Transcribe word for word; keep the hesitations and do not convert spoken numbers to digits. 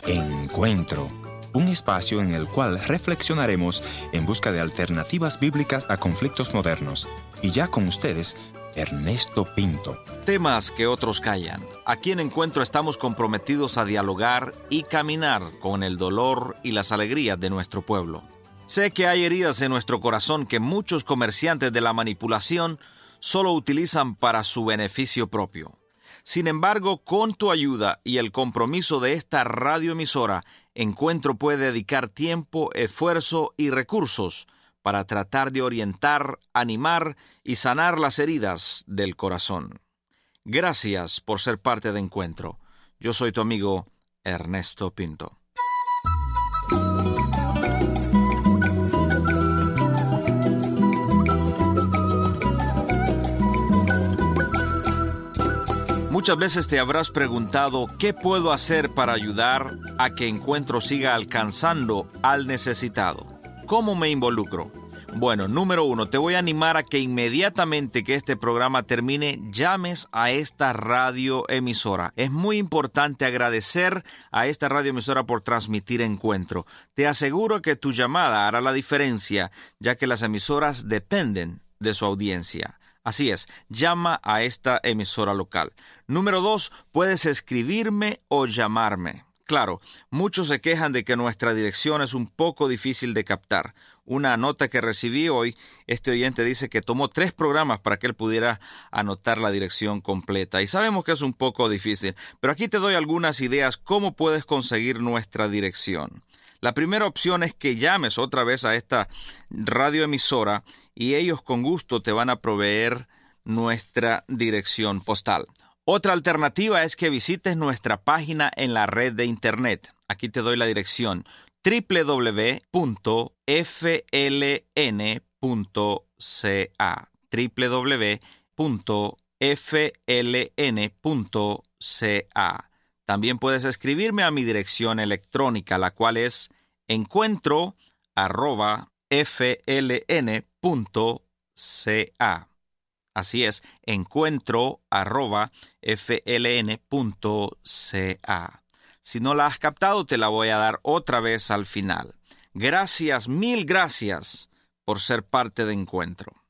Encuentro, un espacio en el cual reflexionaremos en busca de alternativas bíblicas a conflictos modernos. Y ya con ustedes, Ernesto Pinto. Temas que otros callan. Aquí en Encuentro estamos comprometidos a dialogar y caminar con el dolor y las alegrías de nuestro pueblo. Sé que hay heridas en nuestro corazón que muchos comerciantes de la manipulación solo utilizan para su beneficio propio. Sin embargo, con tu ayuda y el compromiso de esta radioemisora, Encuentro puede dedicar tiempo, esfuerzo y recursos para tratar de orientar, animar y sanar las heridas del corazón. Gracias por ser parte de Encuentro. Yo soy tu amigo Ernesto Pinto. Muchas veces te habrás preguntado ¿qué puedo hacer para ayudar a que Encuentro siga alcanzando al necesitado? ¿Cómo me involucro? Bueno, número uno, te voy a animar a que inmediatamente que este programa termine, llames a esta radioemisora. Es muy importante agradecer a esta radioemisora por transmitir Encuentro. Te aseguro que tu llamada hará la diferencia, ya que las emisoras dependen de su audiencia. Así es, llama a esta emisora local. Número dos, puedes escribirme o llamarme. Claro, muchos se quejan de que nuestra dirección es un poco difícil de captar. Una nota que recibí hoy, este oyente dice que tomó tres programas para que él pudiera anotar la dirección completa. Y sabemos que es un poco difícil, pero aquí te doy algunas ideas cómo puedes conseguir nuestra dirección. La primera opción es que llames otra vez a esta radioemisora y ellos con gusto te van a proveer nuestra dirección postal. Otra alternativa es que visites nuestra página en la red de internet. Aquí te doy la dirección doble u doble u doble u punto f l n punto c a doble u doble u doble u punto f l n punto c a. También puedes escribirme a mi dirección electrónica, la cual es encuentro arroba f l n punto c a. Así es, encuentro arroba f l n punto c a. Si no la has captado, te la voy a dar otra vez al final. Gracias, mil gracias por ser parte de Encuentro.